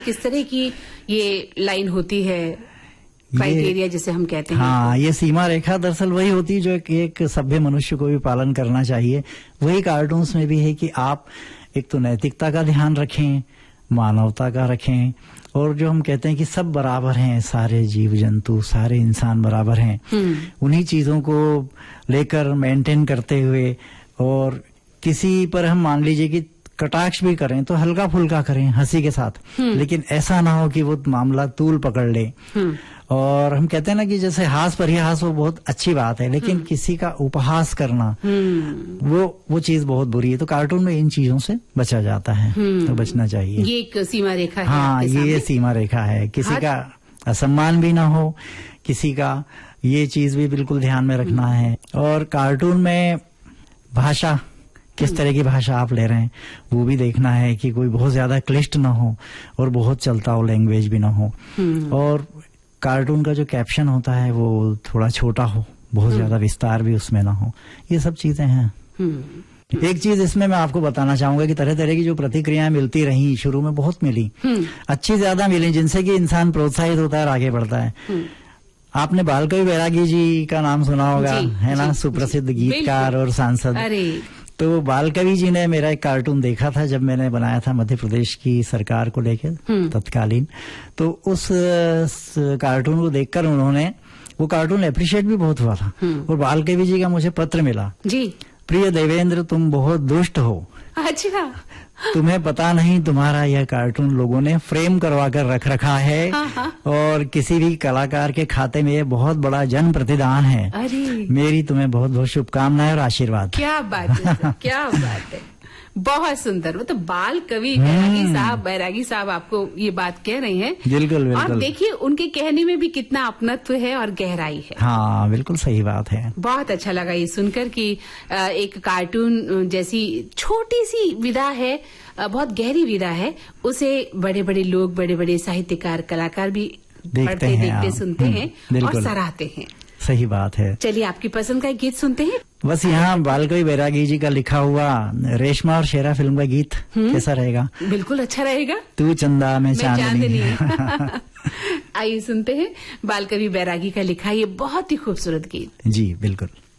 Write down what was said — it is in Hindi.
किस तरह की ये लाइन होती है, क्राइटेरिया जिसे हम कहते हैं? हाँ, ये सीमा रेखा दरअसल वही होती है जो एक सभ्य मनुष्य को भी पालन करना चाहिए। वही कार्टून्स में भी है कि आप एक तो नैतिकता का ध्यान रखें, मानवता का रखें, और जो हम कहते हैं कि सब बराबर हैं, सारे जीव जंतु, सारे इंसान बराबर हैं, उन्हीं चीजों को लेकर मेंटेन करते हुए, और किसी पर हम मान लीजिए कि कटाक्ष भी करें तो हल्का फुल्का करें, हंसी के साथ, लेकिन ऐसा ना हो कि वो मामला तूल पकड़ ले। और हम कहते हैं ना कि जैसे हास परिहास वो बहुत अच्छी बात है, लेकिन किसी का उपहास करना वो चीज बहुत बुरी है। तो कार्टून में इन चीजों से बचा जाता है, तो बचना चाहिए। ये एक सीमा रेखा है। हाँ, ये सीमा रेखा है। किसी का असम्मान भी ना हो, किसी का, ये चीज भी बिल्कुल ध्यान में रखना है। और कार्टून में भाषा, किस तरह की भाषा आप ले रहे हैं, वो भी देखना है कि कोई बहुत ज्यादा क्लिष्ट ना हो और बहुत चलता हो लैंग्वेज भी ना हो। और कार्टून का जो कैप्शन होता है वो थोड़ा छोटा हो, बहुत ज्यादा विस्तार भी उसमें ना हो। ये सब चीजें हैं। एक चीज इसमें मैं आपको बताना चाहूंगा कि तरह तरह की जो प्रतिक्रियाएं मिलती रही, शुरू में बहुत मिली, अच्छी ज्यादा मिली, जिनसे कि इंसान प्रोत्साहित होता है और आगे बढ़ता है। आपने बालकवि बैरागी जी का नाम सुना होगा, है ना, सुप्रसिद्ध गीतकार और सांसद। तो बालकवि जी ने मेरा एक कार्टून देखा था जब मैंने बनाया था मध्य प्रदेश की सरकार को लेकर तत्कालीन। तो उस कार्टून को देखकर उन्होंने, वो कार्टून अप्रिशिएट भी बहुत हुआ था। और बालकवि जी का मुझे पत्र मिला जी, प्रिय देवेंद्र, तुम बहुत दुष्ट हो। अच्छा, तुम्हें पता नहीं तुम्हारा यह कार्टून लोगों ने फ्रेम करवा कर रख रखा है। और किसी भी कलाकार के खाते में ये बहुत बड़ा जन प्रतिदान है। अरे, मेरी तुम्हें बहुत बहुत शुभकामनाएं और आशीर्वाद। क्या बात है, क्या बात है, बहुत सुंदर। मतलब बाल कवि बैरागी साहब आपको ये बात कह रहे हैं। बिल्कुल बिल्कुल। और देखिए उनके कहने में भी कितना अपनत्व है और गहराई है। हाँ, बिल्कुल सही बात है। बहुत अच्छा लगा ये सुनकर कि एक कार्टून जैसी छोटी सी विधा है, बहुत गहरी विधा है, उसे बड़े बड़े लोग, बड़े बड़े साहित्यकार, कलाकार भी पढ़ते, देखते, सुनते हैं और सराहते हैं। सही बात है। चलिए आपकी पसंद का एक गीत सुनते हैं। बस यहाँ बालकवि बैरागी जी का लिखा हुआ रेशमा और शेरा फिल्म का गीत कैसा रहेगा? बिल्कुल अच्छा रहेगा। तू चंदा मैं चांदनी। आइए सुनते हैं बालकवि बैरागी का लिखा ये बहुत ही खूबसूरत गीत। जी बिल्कुल।